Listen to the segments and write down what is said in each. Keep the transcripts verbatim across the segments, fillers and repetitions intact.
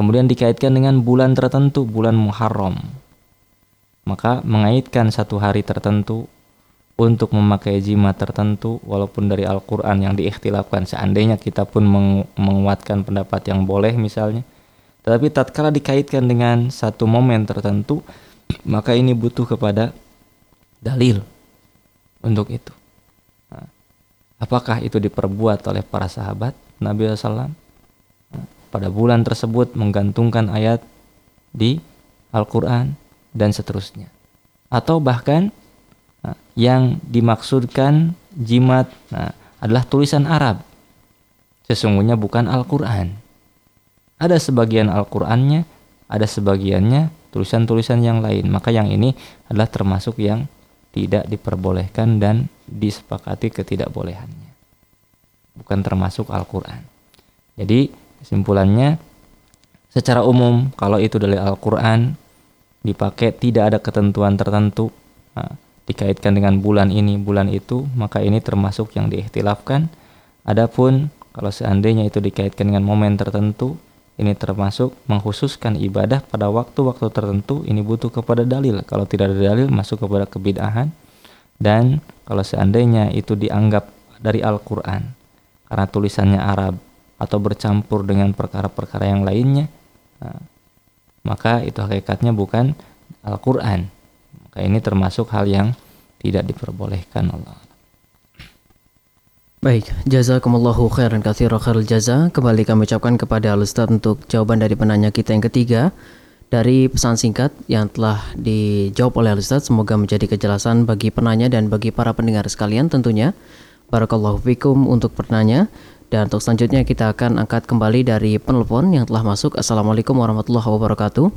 kemudian dikaitkan dengan bulan tertentu, bulan Muharram. Maka mengaitkan satu hari tertentu untuk memakai jimat tertentu, walaupun dari Al-Quran yang diikhtilafkan, seandainya kita pun meng- menguatkan pendapat yang boleh misalnya, tetapi tatkala dikaitkan dengan satu momen tertentu, maka ini butuh kepada dalil untuk itu. Nah, apakah itu diperbuat oleh para sahabat Nabi shallallahu alaihi wasallam pada bulan tersebut, menggantungkan ayat di Al-Quran dan seterusnya, atau bahkan nah, yang dimaksudkan jimat nah, adalah tulisan Arab, sesungguhnya bukan Al-Quran. Ada sebagian Al-Qurannya, ada sebagiannya tulisan-tulisan yang lain, maka yang ini adalah termasuk yang tidak diperbolehkan dan disepakati ketidakbolehannya, bukan termasuk Al-Quran. Jadi kesimpulannya, secara umum kalau itu dari Al-Quran dipakai, tidak ada ketentuan tertentu, nah, dikaitkan dengan bulan ini, bulan itu, maka ini termasuk yang diikhtilafkan. Adapun kalau seandainya itu dikaitkan dengan momen tertentu, ini termasuk mengkhususkan ibadah pada waktu-waktu tertentu, ini butuh kepada dalil. Kalau tidak ada dalil, masuk kepada kebid'ahan. Dan kalau seandainya itu dianggap dari Al-Quran karena tulisannya Arab atau bercampur dengan perkara-perkara yang lainnya, nah, maka itu hakikatnya bukan Al-Quran. Maka ini termasuk hal yang tidak diperbolehkan. Allah. Baik, jazakumullahu khairan katsiran khairul jaza. Kembali kami ucapkan kepada Al-Ustaz untuk jawaban dari penanya kita yang ketiga dari pesan singkat yang telah dijawab oleh Al-Ustaz. Semoga menjadi kejelasan bagi penanya dan bagi para pendengar sekalian tentunya. Barakallahu fikum untuk penanya. Dan untuk selanjutnya kita akan angkat kembali dari penelpon yang telah masuk. Assalamualaikum warahmatullahi wabarakatuh.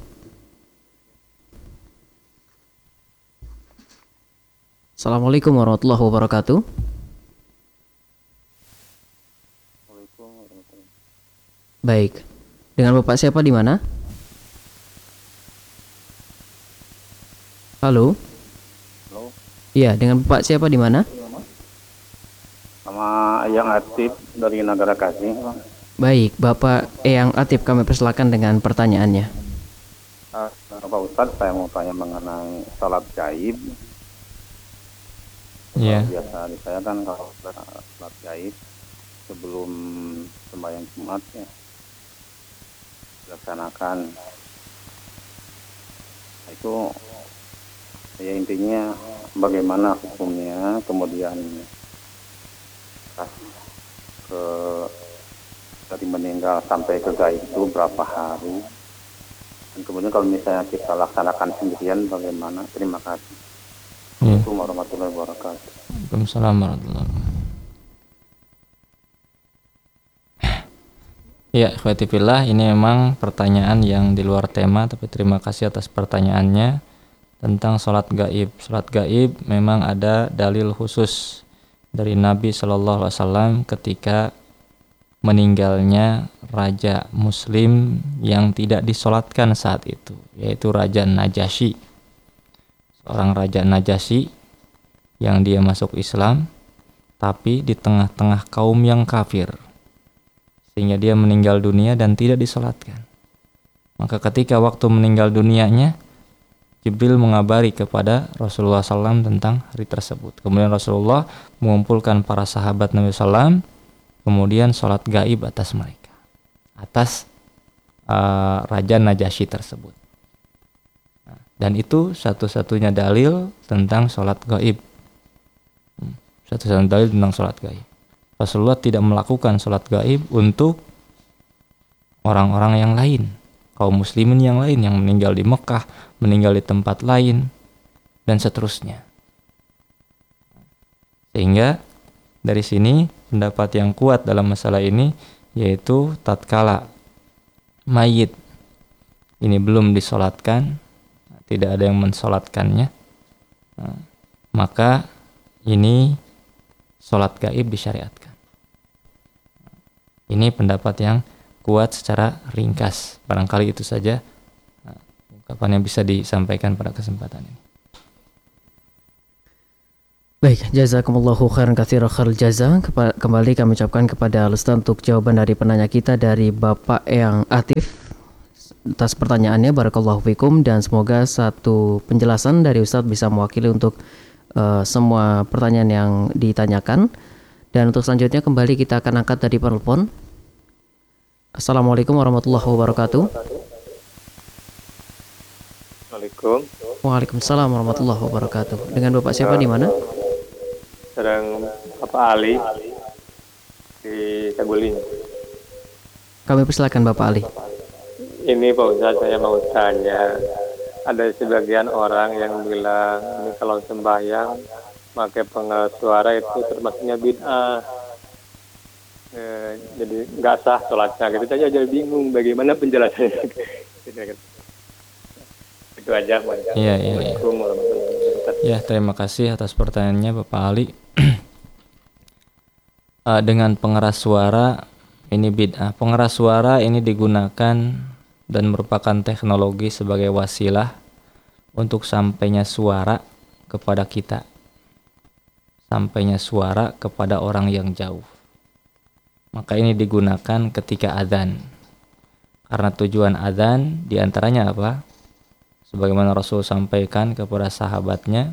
Assalamualaikum warahmatullahi wabarakatuh. Baik. Dengan Bapak siapa di mana? Halo. Halo. Iya, dengan Bapak siapa di mana? Sama yang aktif dari negara Kasih. Baik, Bapak Eyang Atif, kami persilakan dengan pertanyaannya. Uh, Pak Ustadz, saya mau tanya mengenai salat gaib. Iya. Kalau biasa di saya kan kalau salat gaib sebelum sembahyang Jumat ya dilaksanakan. Nah, itu ya intinya bagaimana hukumnya, kemudian ke dari meninggal sampai ke gaib itu berapa hari, dan kemudian kalau misalnya kita laksanakan sendirian bagaimana? Terima kasih. Ya. Assalamualaikum warahmatullahi wabarakatuh. Waalaikumsalam warahmatullahi wabarakatuh. Ya, ikhwati fillah, ini memang pertanyaan yang di luar tema, tapi terima kasih atas pertanyaannya tentang sholat gaib. Sholat gaib memang ada dalil khusus dari Nabi Shallallahu Alaihi Wasallam ketika meninggalnya raja Muslim yang tidak disolatkan saat itu, yaitu Raja Najasyi. Seorang Raja Najasyi yang dia masuk Islam, tapi di tengah-tengah kaum yang kafir, sehingga dia meninggal dunia dan tidak disolatkan. Maka ketika waktu meninggal dunianya, Jibril mengabari kepada Rasulullah shallallahu alaihi wasallam tentang hari tersebut. Kemudian Rasulullah mengumpulkan para sahabat Nabi shallallahu alaihi wasallam, kemudian sholat gaib atas mereka, atas uh, Raja Najasyi tersebut. Nah, dan itu satu-satunya dalil tentang sholat gaib. Hmm, satu-satunya dalil tentang sholat gaib. Rasulullah tidak melakukan sholat gaib untuk orang-orang yang lain, kaum muslimin yang lain yang meninggal di Mekah, meninggal di tempat lain, dan seterusnya. Sehingga dari sini pendapat yang kuat dalam masalah ini yaitu tatkala mayit ini belum disolatkan, tidak ada yang mensolatkannya, maka ini sholat gaib disyariatkan. Ini pendapat yang kuat secara ringkas. Barangkali itu saja ungkapan yang bisa disampaikan pada kesempatan ini. Baik, jazakumullahu khairan katsiran khairul jaza. Kembali kami ucapkan kepada Al-Ustaz untuk jawaban dari penanya kita dari Bapak Eyang Atif. atas pertanyaannya, barakallahu fikum, dan semoga satu penjelasan dari Ustadz bisa mewakili untuk uh, semua pertanyaan yang ditanyakan. Dan untuk selanjutnya kembali kita akan angkat dari penelpon. Assalamualaikum warahmatullahi wabarakatuh. Assalamualaikum. Waalaikumsalam warahmatullahi wabarakatuh. Dengan Bapak siapa, di mana? Sedang Bapak Ali di Saguling. Kami persilakan Bapak Ali. Ini Pak Ustaz, saya mau tanya, ada sebagian orang yang bilang ini kalau sembahyang pakai pengeras suara itu termasuknya bid'ah. E, jadi nggak sah sholatnya gitu. Saya jadi bingung bagaimana penjelasannya. Itu aja. Iya, iya, iya. Ya, terima kasih atas pertanyaannya Bapak Ali. uh, dengan pengeras suara ini bid'ah. Pengeras suara ini digunakan dan merupakan teknologi sebagai wasilah untuk sampainya suara kepada kita, sampainya suara kepada orang yang jauh. Maka ini digunakan ketika adzan, karena tujuan adzan diantaranya apa? Sebagaimana Rasul sampaikan kepada sahabatnya,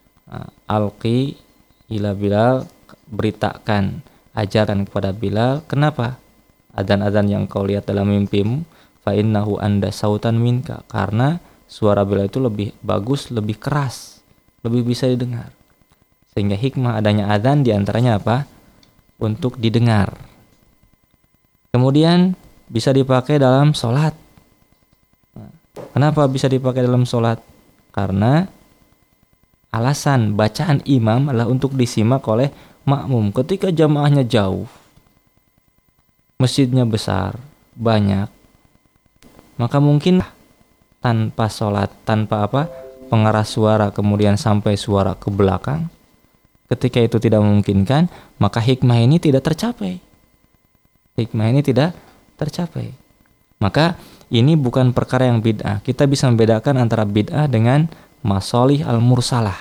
alqi ila Bilal, beritakan, ajarkan kepada Bilal. Kenapa? Adzan-adzan yang kau lihat dalam mimpimu, fa innahu anda sautan minka, karena suara Bilal itu lebih bagus, lebih keras, lebih bisa didengar. Sehingga hikmah adanya adzan diantaranya apa? Untuk didengar. Kemudian bisa dipakai dalam sholat. Kenapa bisa dipakai dalam sholat? Karena alasan bacaan imam adalah untuk disimak oleh makmum. Ketika jamaahnya jauh, masjidnya besar, banyak, maka mungkin tanpa sholat, tanpa apa, pengeras suara, kemudian sampai suara ke belakang, ketika itu tidak memungkinkan, maka hikmah ini tidak tercapai. Hikmah ini tidak tercapai. Maka ini bukan perkara yang bid'ah. Kita bisa membedakan antara bid'ah dengan masolih al-mursalah.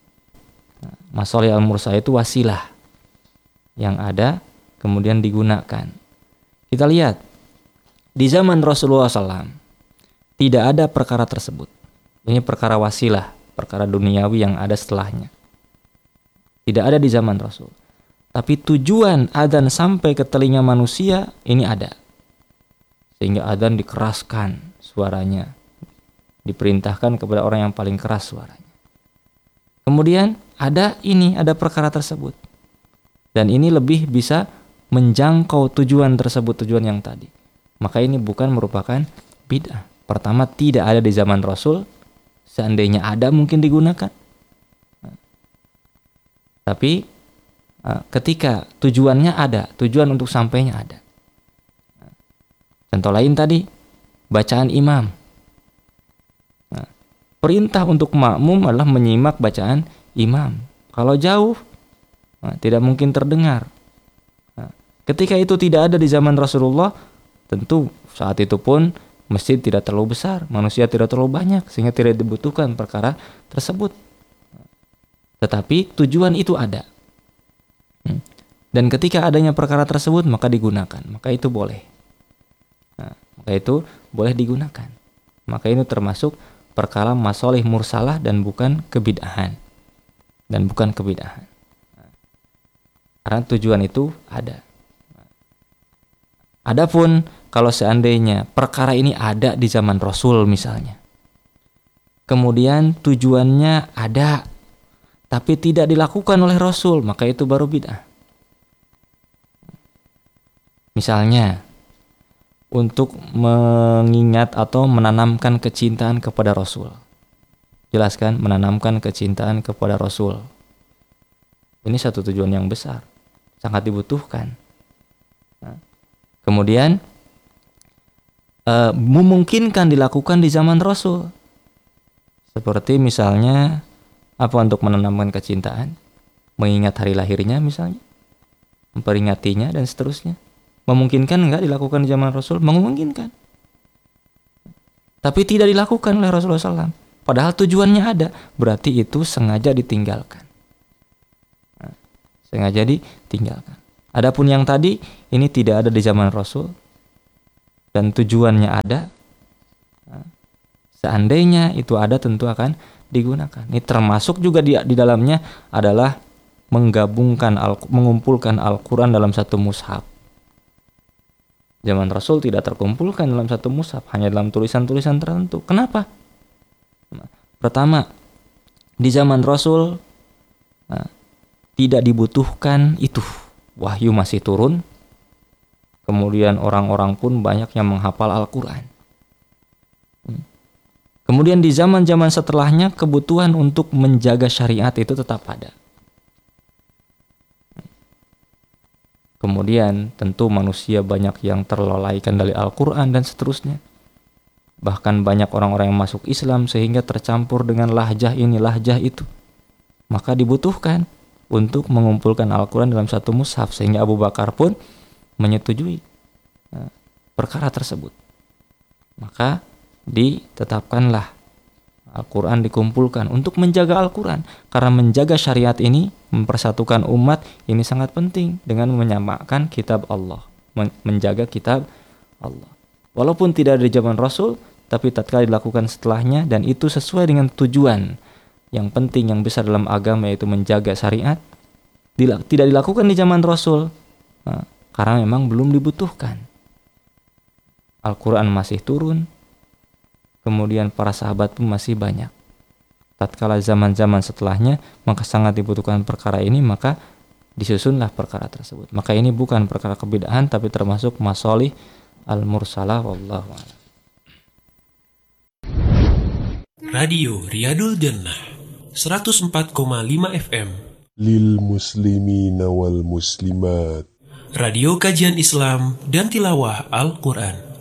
Masolih al-mursalah itu wasilah yang ada kemudian digunakan. Kita lihat di zaman Rasulullah shallallahu alaihi wasallam tidak ada perkara tersebut. Ini perkara wasilah, perkara duniawi yang ada setelahnya. Tidak ada di zaman Rasul. Tapi tujuan adzan sampai ke telinga manusia ini ada. Sehingga adzan dikeraskan suaranya, diperintahkan kepada orang yang paling keras suaranya. Kemudian ada ini, ada perkara tersebut, dan ini lebih bisa menjangkau tujuan tersebut, tujuan yang tadi. Maka ini bukan merupakan bid'ah. Pertama, tidak ada di zaman Rasul. Seandainya ada mungkin digunakan. Tapi ketika tujuannya ada, tujuan untuk sampainya ada. Contoh lain tadi, bacaan imam. Nah, perintah untuk makmum adalah menyimak bacaan imam. Kalau jauh, nah, tidak mungkin terdengar. Nah, ketika itu tidak ada di zaman Rasulullah, tentu saat itu pun masjid tidak terlalu besar, manusia tidak terlalu banyak, sehingga tidak dibutuhkan perkara tersebut. Tetapi tujuan itu ada. Dan ketika adanya perkara tersebut, maka digunakan. Maka itu boleh. Nah, maka itu boleh digunakan. Maka ini termasuk perkara masolih mursalah dan bukan kebid'ahan. Dan bukan kebid'ahan. Nah, karena tujuan itu ada. Adapun kalau seandainya perkara ini ada di zaman Rasul misalnya, kemudian tujuannya ada, tapi tidak dilakukan oleh Rasul, maka itu baru bid'ah. Misalnya, untuk mengingat atau menanamkan kecintaan kepada Rasul. Jelaskan, menanamkan kecintaan kepada Rasul. Ini satu tujuan yang besar, sangat dibutuhkan. Nah, kemudian, e, memungkinkan dilakukan di zaman Rasul. Seperti misalnya, apa untuk menanamkan kecintaan? Mengingat hari lahirnya misalnya, memperingatinya dan seterusnya. Memungkinkan enggak dilakukan di zaman Rasul? Memungkinkan. Tapi tidak dilakukan oleh Rasulullah shallallahu alaihi wasallam. Padahal tujuannya ada. Berarti itu sengaja ditinggalkan. Nah, sengaja ditinggalkan. Adapun yang tadi, ini tidak ada di zaman Rasul. Dan tujuannya ada. Seandainya itu ada tentu akan digunakan. Ini termasuk juga di, di dalamnya adalah menggabungkan, al, mengumpulkan Al-Quran dalam satu mushaf. Zaman Rasul tidak terkumpulkan dalam satu mushaf, hanya dalam tulisan-tulisan tertentu. Kenapa? Pertama, di zaman Rasul nah, tidak dibutuhkan itu. Wahyu masih turun. Kemudian orang-orang pun banyak yang menghafal Al-Quran. Kemudian di zaman-zaman setelahnya kebutuhan untuk menjaga syariat itu tetap ada. Kemudian tentu manusia banyak yang terlolaikan dari Al-Quran dan seterusnya. Bahkan banyak orang-orang yang masuk Islam sehingga tercampur dengan lahjah ini, lahjah itu. Maka dibutuhkan untuk mengumpulkan Al-Quran dalam satu mushaf. Sehingga Abu Bakar pun menyetujui nah, perkara tersebut. Maka ditetapkanlah Al-Quran dikumpulkan untuk menjaga Al-Quran. Karena menjaga syariat ini, mempersatukan umat, ini sangat penting dengan menyamakan kitab Allah. Menjaga kitab Allah. Walaupun tidak ada di zaman Rasul, tapi tatkala dilakukan setelahnya, dan itu sesuai dengan tujuan yang penting, yang besar dalam agama, yaitu menjaga syariat, tidak dilakukan di zaman Rasul. Nah, karena memang belum dibutuhkan. Al-Quran masih turun, kemudian para sahabat pun masih banyak. Tatkala zaman-zaman setelahnya, maka sangat dibutuhkan perkara ini, maka disusunlah perkara tersebut. Maka ini bukan perkara kebid'ahan, tapi termasuk masolih al-mursalah, wallahu a'lam. Radio Riyadul Jannah seratus empat koma lima F M lil muslimina wal muslimat. Radio kajian Islam dan tilawah Al-Quran.